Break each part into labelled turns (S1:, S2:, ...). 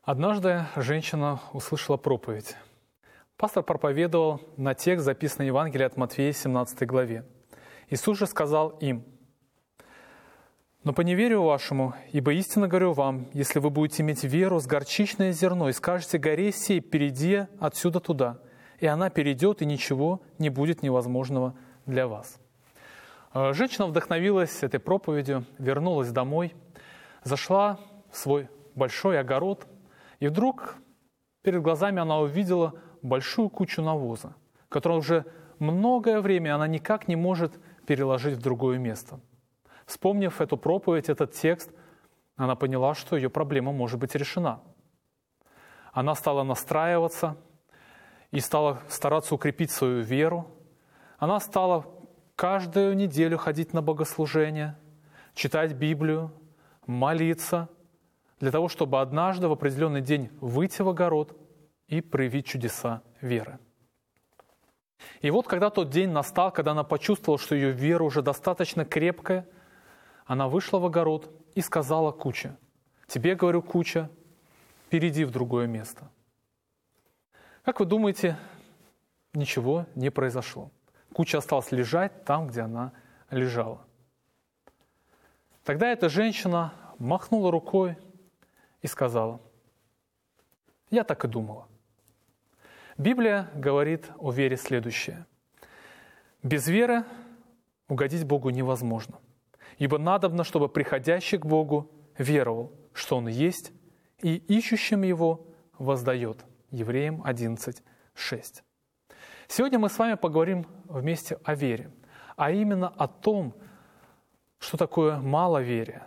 S1: Однажды женщина услышала проповедь. Пастор проповедовал на текст, записанный в Евангелии от Матфея, 17 главе. Иисус же сказал им: «Но по неверию вашему, ибо истинно говорю вам, если вы будете иметь веру с горчичное зерно и скажете горе сей, перейди отсюда туда, и она перейдет, и ничего не будет невозможного для вас». Женщина вдохновилась этой проповедью, вернулась домой, зашла в свой большой огород, и вдруг перед глазами она увидела большую кучу навоза, которую уже многое время она никак не может переложить в другое место. Вспомнив эту проповедь, этот текст, она поняла, что ее проблема может быть решена. Она стала настраиваться и стала стараться укрепить свою веру. Она стала каждую неделю ходить на богослужение, читать Библию, молиться, для того, чтобы однажды в определенный день выйти в огород и проявить чудеса веры. И вот когда тот день настал, когда она почувствовала, что ее вера уже достаточно крепкая, она вышла в огород и сказала куче: «Тебе, говорю, куча, перейди в другое место». Как вы думаете, ничего не произошло. Куча осталась лежать там, где она лежала. Тогда эта женщина махнула рукой и сказала: «Я так и думала». Библия говорит о вере следующее: «Без веры угодить Богу невозможно, ибо надобно, чтобы приходящий к Богу веровал, что Он есть, и ищущим Его воздает». Евреям 11:6. Сегодня мы с вами поговорим вместе о вере, а именно о том, что такое маловерие.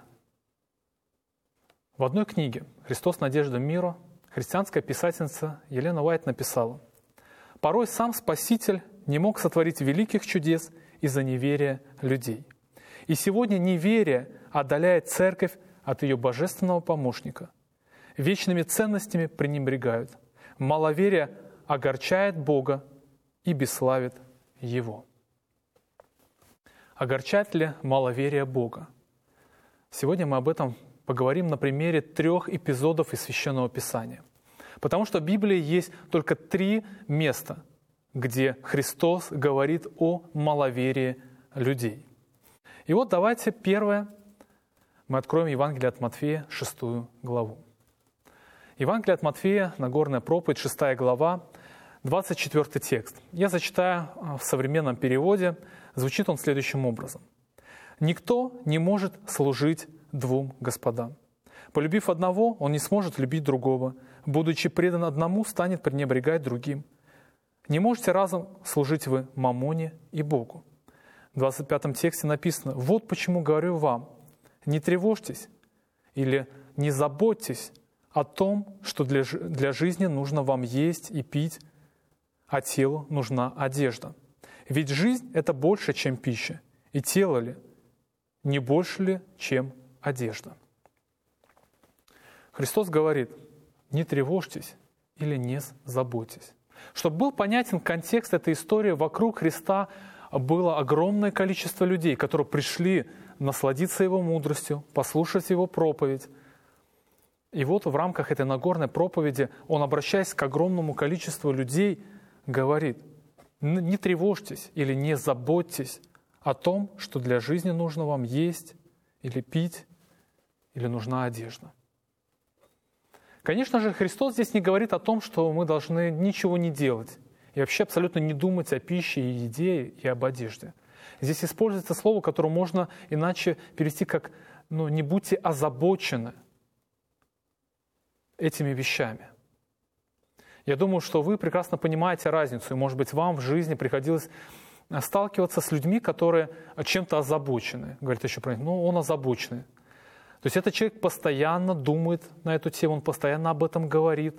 S1: В одной книге «Христос. Надежда мира» христианская писательница Елена Уайт написала: «Порой сам Спаситель не мог сотворить великих чудес из-за неверия людей. И сегодня неверие отдаляет церковь от ее божественного помощника. Вечными ценностями пренебрегают. Маловерие огорчает Бога и бесславит Его». Огорчает ли маловерие Бога? Сегодня мы об этом поговорим на примере 3 эпизодов из Священного Писания. Потому что в Библии есть только 3 места, где Христос говорит о маловерии людей. И вот давайте первое, мы откроем Евангелие от Матфея, 6 главу. Евангелие от Матфея, Нагорная проповедь, 6 глава, 24 текст. Я зачитаю в современном переводе. Звучит он следующим образом. «Никто не может служить 2 господам. Полюбив одного, он не сможет любить другого. Будучи предан одному, станет пренебрегать другим. Не можете разом служить вы мамоне и Богу». В 25 тексте написано: «Вот почему говорю вам, не тревожьтесь или не заботьтесь о том, что для жизни нужно вам есть и пить, а телу нужна одежда. Ведь жизнь – это больше, чем пища, и тело ли не больше ли, чем одежда». Христос говорит: не тревожьтесь или не заботьтесь. Чтобы был понятен контекст этой истории, вокруг Христа было огромное количество людей, которые пришли насладиться Его мудростью, послушать Его проповедь. И вот в рамках этой Нагорной проповеди Он, обращаясь к огромному количеству людей, говорит: не тревожьтесь или не заботьтесь о том, что для жизни нужно вам есть или пить, или нужна одежда. Конечно же, Христос здесь не говорит о том, что мы должны ничего не делать и вообще абсолютно не думать о пище и еде и об одежде. Здесь используется слово, которое можно иначе перевести как «не будьте озабочены этими вещами». Я думаю, что вы прекрасно понимаете разницу, и, может быть, вам в жизни приходилось сталкиваться с людьми, которые чем-то озабочены. Говорят еще про них: он озабоченный. То есть этот человек постоянно думает на эту тему, он постоянно об этом говорит.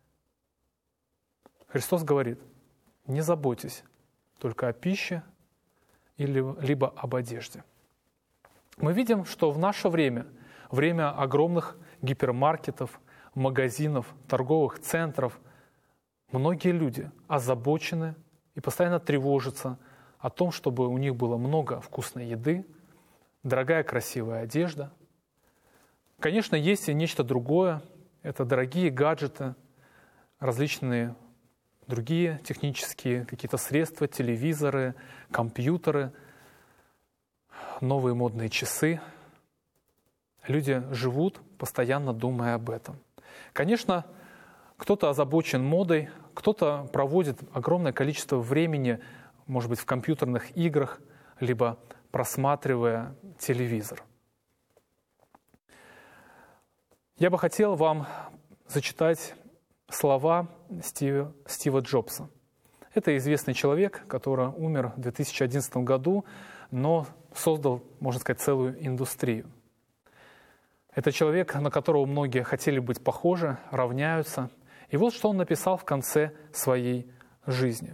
S1: Христос говорит: не заботьтесь только о пище либо об одежде. Мы видим, что в наше время, время огромных гипермаркетов, магазинов, торговых центров, многие люди озабочены и постоянно тревожатся о том, чтобы у них было много вкусной еды, дорогая красивая одежда. Конечно, есть и нечто другое, это дорогие гаджеты, различные другие технические какие-то средства, телевизоры, компьютеры, новые модные часы. Люди живут, постоянно думая об этом. Конечно, кто-то озабочен модой, кто-то проводит огромное количество времени, может быть, в компьютерных играх, либо просматривая телевизор. Я бы хотел вам зачитать слова Стива Джобса. Это известный человек, который умер в 2011 году, но создал, можно сказать, целую индустрию. Это человек, на которого многие хотели быть похожи, равняются. И вот что он написал в конце своей жизни.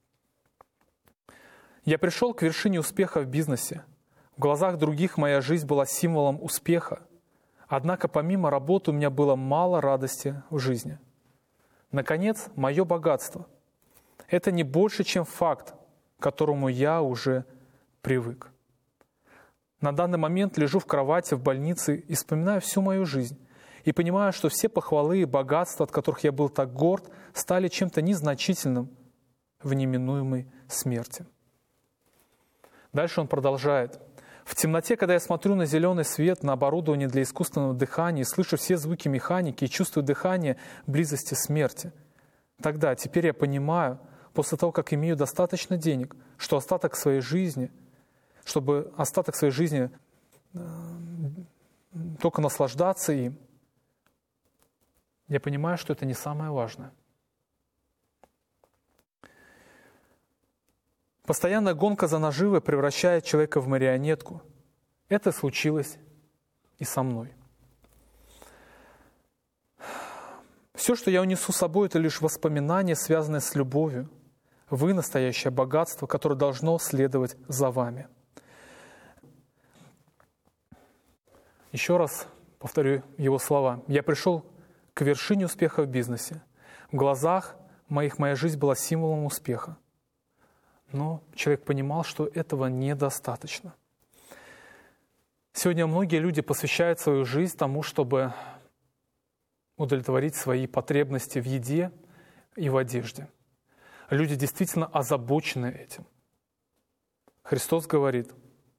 S1: «Я пришел к вершине успеха в бизнесе. В глазах других моя жизнь была символом успеха. Однако помимо работы у меня было мало радости в жизни. Наконец, мое богатство – это не больше, чем факт, к которому я уже привык. На данный момент лежу в кровати в больнице и вспоминаю всю мою жизнь и понимаю, что все похвалы и богатства, от которых я был так горд, стали чем-то незначительным в неминуемой смерти». Дальше он продолжает. «В темноте, когда я смотрю на зеленый свет, на оборудование для искусственного дыхания, слышу все звуки механики и чувствую дыхание близости смерти. Тогда, теперь я понимаю, после того, как имею достаточно денег, что остаток своей жизни, чтобы остаток своей жизни только наслаждаться им, я понимаю, что это не самое важное. Постоянная гонка за наживой превращает человека в марионетку. Это случилось и со мной. Все, что я унесу с собой, это лишь воспоминания, связанные с любовью. Вы — настоящее богатство, которое должно следовать за вами». Еще раз повторю его слова. «Я пришел к вершине успеха в бизнесе. В глазах моих моя жизнь была символом успеха. Но человек понимал, что этого недостаточно. Сегодня многие люди посвящают свою жизнь тому, чтобы удовлетворить свои потребности в еде и в одежде. Люди действительно озабочены этим. Христос говорит: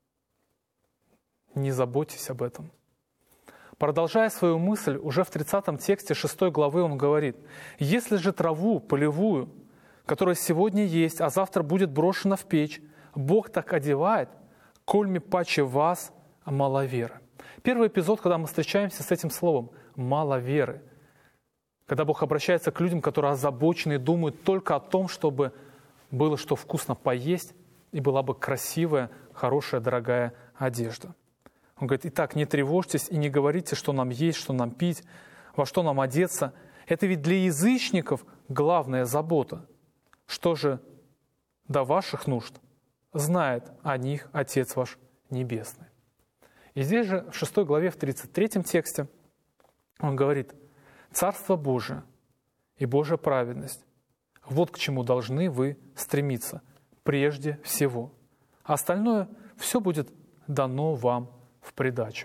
S1: не заботьтесь об этом. Продолжая свою мысль, уже в 30 тексте 6 главы он говорит: «Если же траву полевую, которая сегодня есть, а завтра будет брошена в печь, Бог так одевает, кольми паче вас мало веры». Первый эпизод, когда мы встречаемся с этим словом «мало веры», когда Бог обращается к людям, которые озабочены и думают только о том, чтобы было что вкусно поесть и была бы красивая, хорошая, дорогая одежда. Он говорит: «Итак, не тревожьтесь и не говорите, что нам есть, что нам пить, во что нам одеться. Это ведь для язычников главная забота. Что же до ваших нужд? Знает о них Отец ваш Небесный». И здесь же, в 6 главе, в 33 тексте, он говорит: «Царство Божие и Божья праведность – вот к чему должны вы стремиться прежде всего. А остальное все будет дано вам в придачу».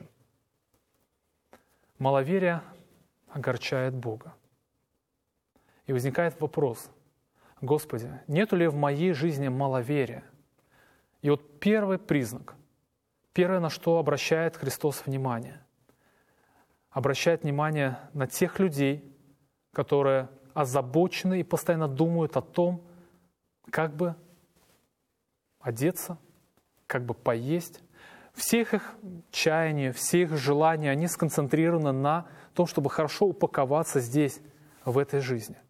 S1: Маловерие огорчает Бога. И возникает вопрос: Господи, нету ли в моей жизни маловерия? И вот первый признак, первое, на что обращает Христос внимание, обращает внимание на тех людей, которые озабочены и постоянно думают о том, как бы одеться, как бы поесть. Все их чаяния, все их желания, они сконцентрированы на том, чтобы хорошо упаковаться здесь, в этой жизни.